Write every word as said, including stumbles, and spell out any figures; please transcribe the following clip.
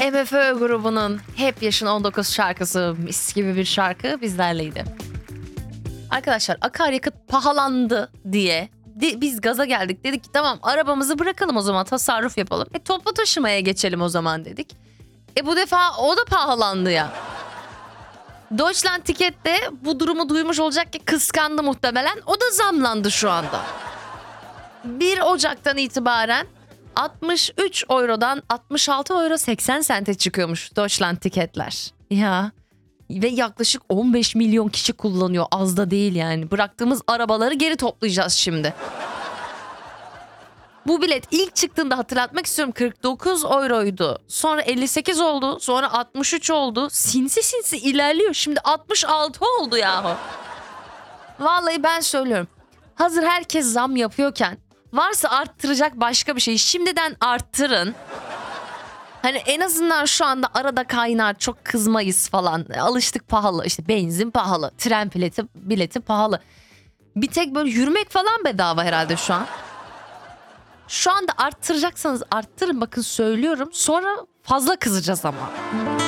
M F Ö grubunun Hep Yaşın on dokuz şarkısı, mis gibi bir şarkı bizlerleydi. Arkadaşlar akaryakıt pahalandı diye di- biz gaza geldik. Dedik ki tamam arabamızı bırakalım o zaman, tasarruf yapalım. E toplu taşımaya geçelim o zaman dedik. E bu defa o da pahalandı ya. Deutschland Ticket de bu durumu duymuş olacak ki kıskandı muhtemelen. O da zamlandı şu anda. bir Ocak'tan itibaren altmış üç eurodan altmış altı euro seksen sente çıkıyormuş Deutschland Ticket'ler. Ya ve yaklaşık on beş milyon kişi kullanıyor, az da değil yani. Bıraktığımız arabaları geri toplayacağız şimdi. Bu bilet ilk çıktığında hatırlatmak istiyorum kırk dokuz euroydu. Sonra elli sekiz oldu. Sonra altmış üç oldu. Sinsi sinsi ilerliyor. Şimdi altmış altı oldu yahu. Vallahi ben söylüyorum. Hazır herkes zam yapıyorken varsa arttıracak başka bir şey şimdiden arttırın. Hani en azından şu anda arada kaynar, çok kızmayız falan. Alıştık, pahalı, işte benzin pahalı, tren bileti, bileti pahalı. Bir tek böyle yürümek falan bedava herhalde şu an. Şu anda arttıracaksanız arttırın, bakın söylüyorum. Sonra fazla kızacağız ama.